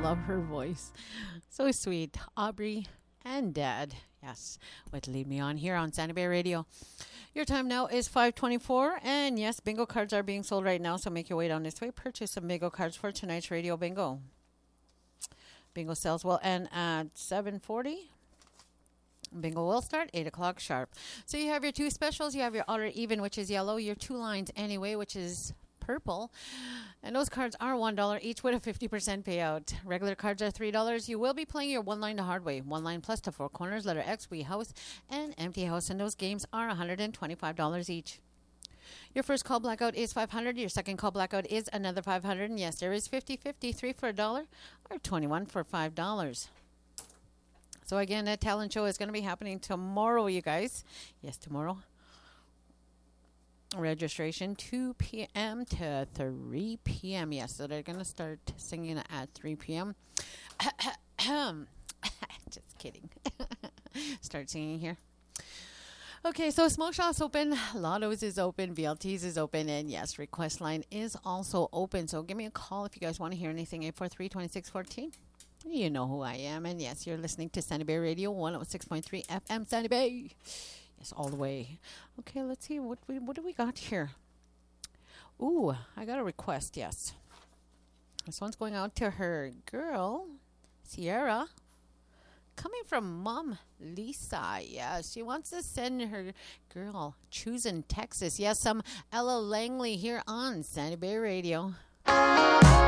love her voice. So sweet. Aubrey and Dad. Yes, with Lead Me On here on Sandy Bay Radio. Your time now is 5:24, and yes, bingo cards are being sold right now, so make your way down this way. Purchase some bingo cards for tonight's radio bingo. Bingo sales will end at 7:40. Bingo will start 8 o'clock sharp. So you have your two specials. You have your odd or even, which is yellow, your two lines anyway, which is purple. And those cards are $1 each with a 50% payout. Regular cards are $3. You will be playing your one line the hard way. One line plus to four corners, letter X, we house, and empty house. And those games are $125 each. Your first call blackout is $500. Your second call blackout is another $500. And yes, there is 50-50, 3 for $1 or 21 for $5. So again, that talent show is going to be happening tomorrow, you guys. Yes, tomorrow. Registration 2 p.m. to 3 p.m. Yes, so they're going to start singing at 3 p.m. Just kidding. Start singing here. Okay, so Smoke Shop's open, Lotto's is open, VLT's is open, and yes, Request Line is also open. So give me a call if you guys want to hear anything, 843-2614. You know who I am, and yes, you're listening to Sandy Bay Radio, 106.3 FM Sandy Bay. Yes, all the way. Okay, let's see, what do we got here? Ooh, I got a request, yes. This one's going out to her girl, Sierra, coming from Mom Lisa. Yeah, she wants to send her girl, Choosing Texas. Yes, some Ella Langley here on Sandy Bay Radio.